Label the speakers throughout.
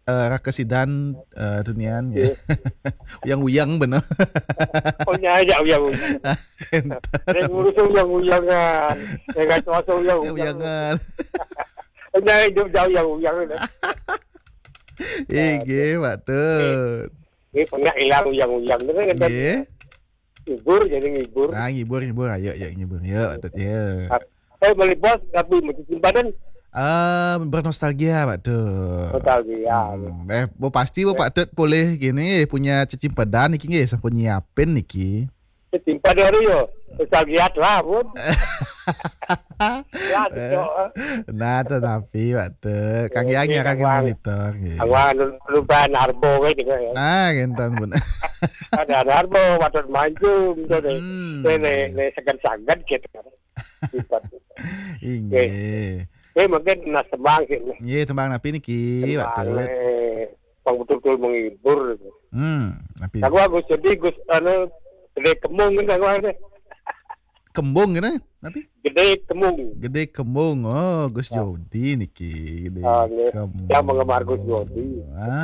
Speaker 1: rakesidan dunian ya. Uyang-uyang bener.
Speaker 2: Oh nyaya uyang-uyang. Nek ngurus uyang-uyangan. Nek cuaca uyang-uyangan.
Speaker 1: Uyangan.
Speaker 2: Nyaya jauh uyang-uyang.
Speaker 1: Nggih, Pak Tut.
Speaker 2: Ini pernah hilang uyang-uyang itu kan
Speaker 1: Nggih.
Speaker 2: ngibur jadi ngibur.
Speaker 1: Nah, ngibur. Ayo ngibur. Yuk, Pak Tut ya.
Speaker 2: Beli bos tapi mencuci badan
Speaker 1: Bernostalgia Pak Tut.
Speaker 2: nostalgia.
Speaker 1: Pasti Pak Tut boleh gini punya cicimpadan niki nggih sampun nyiapin niki.
Speaker 2: Timpa dari yo nostalgia lah pun. Ya itu.
Speaker 1: Nah, tapi Pak Tut, Kang Yang nyarangin monitor nggih.
Speaker 2: Awan lupa narbo gitu ya.
Speaker 1: Nah, genten pun.
Speaker 2: Ada narbo waktu maju gitu deh. Le segan-segan gitu.
Speaker 1: Inggih.
Speaker 2: Mungkin nas tembang sih.
Speaker 1: Nggih, tembang napi niki Pak Tut.
Speaker 2: Bang betul-betul menghibur.
Speaker 1: Napi.
Speaker 2: Aku sedih Gus gede kemung kan aku.
Speaker 1: Kembung gini, napi?
Speaker 2: Gede kemung.
Speaker 1: Gede kembung. Oh, Gus Jody niki. Gede kembung.
Speaker 2: Yang penggemar Gus Jody.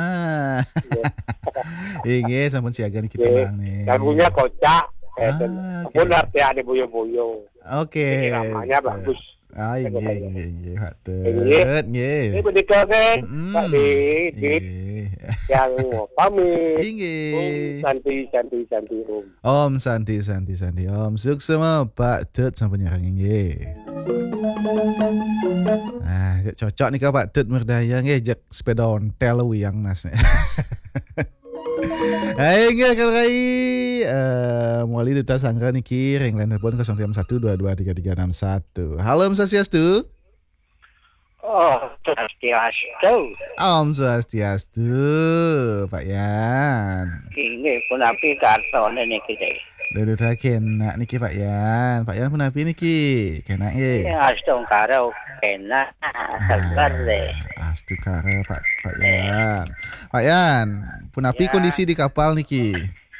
Speaker 1: Inggih, sampun siaga niki tembang nih.
Speaker 2: Lagunya kocak. Pun artinya ada buyo-buyo.
Speaker 1: Oke.
Speaker 2: Namanya bagus.
Speaker 1: Inggih, Pak Tut. Nggih.
Speaker 2: Ini benika kan, Pak Dit. Yang pamit.
Speaker 1: Inggih.
Speaker 2: Santi Om.
Speaker 1: Om Santi. Om sukses Pak Tut sampai nyerang inggih. Nah, cocok nih Pak Tut merdaya nggih jak sepeda ontel uyang nas. Hai nggih kalai Muali Duta Sangga niki ring line telepon 0312233361. Halo Om Swastiastu.
Speaker 2: Oh, Swastiastu.
Speaker 1: Om Swastiastu, Pak Yan.
Speaker 2: Ini pun api kartone niki deh.
Speaker 1: Dudu kena niki Pak Yan. Pak Yan pun api niki. Kena
Speaker 2: Astong karo kena segar deh.
Speaker 1: Astu karo Pak Yan. Pak Yan, pun api kondisi di kapal niki.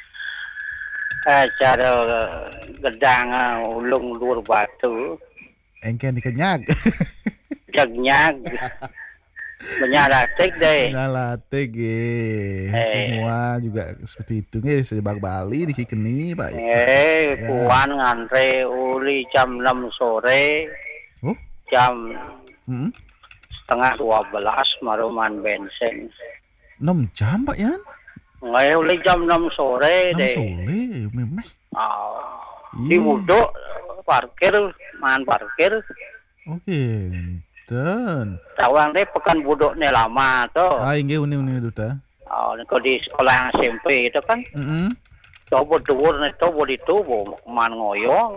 Speaker 2: Cara gedang ulung luar batu.
Speaker 1: Engken dikenyag.
Speaker 2: Jagnyag. Menyalatik deh.
Speaker 1: Menyalatik semua juga seperti itu nih sejebak Bali di Kikeni Pak.
Speaker 2: Puan ngantre uli jam 6 sore. Jam setengah 12 maruman bensin.
Speaker 1: 6 jam Pak Yan?
Speaker 2: Nggak uli jam 6 sore
Speaker 1: 6
Speaker 2: deh.
Speaker 1: 6 sore memang.
Speaker 2: Di wuduk parkir, mahan parkir.
Speaker 1: Oke. Dan
Speaker 2: tawang deh pekan buduknya lama tuh.
Speaker 1: Inggih uni duta.
Speaker 2: Kalau di sekolah SMP itu kan. Coba dhuwur nih coba itu man ngoyong.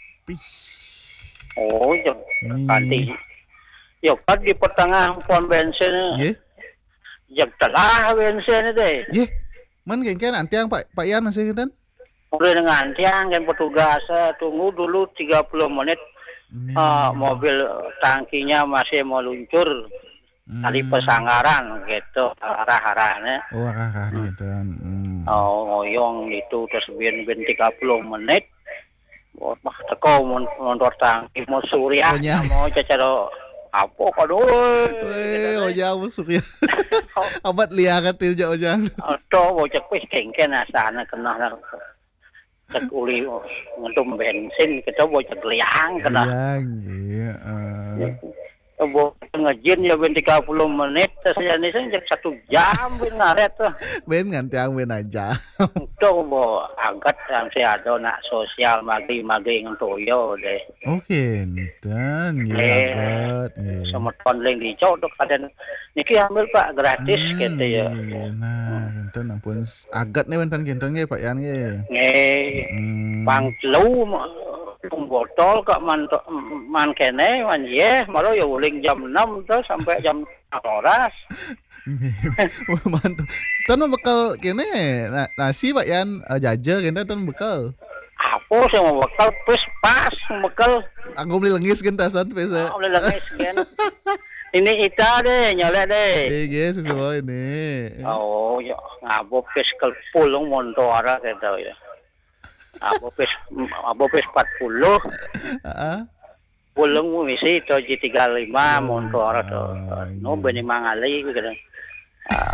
Speaker 2: Ganti. Ya kan di pertengahan pom bensin.
Speaker 1: Nggih.
Speaker 2: Jak telah bensin deh.
Speaker 1: Nggih. Man kan antiang Pak Yan masih kan?
Speaker 2: Udah dengan antiang kan petugas tunggu dulu 30 menit. Mobil tangkinya masih meluncur kali pesanggaran gitu arah-arahnya.
Speaker 1: Arah-arahnya gitu.
Speaker 2: Ngoyong itu terus bin 30 menit. Wah, teko motor tangki mau surya mau cacaro apa kado.
Speaker 1: Ojang surya. Amat liakat tilja ojang.
Speaker 2: To bocah wis kengken asana kena cek uli ngentum bensin kita bocah liang kena.
Speaker 1: Liang,
Speaker 2: ngejin ya ben 30 menit sejane sejak 1 jam ben ngaret tuh.
Speaker 1: Ben ngantiang ben aja.
Speaker 2: Itu bo angkat yang si ada nak sosial magi ngentoyo deh.
Speaker 1: Oke, dan ya
Speaker 2: semeton ling dicok tuh kadang niki ambil Pak gratis gitu ya.
Speaker 1: Nah, enten ampun agat nih wenten genten ge Pak Yan ge.
Speaker 2: Pang lu botol kok man kene man malah ya uling jam 6 tuh sampai jam 12.
Speaker 1: Mantap. Tan bekal kene nasi Pak Yan jaja kene tan bekal.
Speaker 2: Apa sih mau bekal pas bekal.
Speaker 1: Aku beli lengis gentasan pesa.
Speaker 2: Beli lengis gen. Ini kita deh nyolek deh.
Speaker 1: Iya semua ini.
Speaker 2: Oh ya ngabuk pes kelpulung montora gitu ya. Abo pes 40. Pulung misi to G35 montora to. No beni mangali gitu.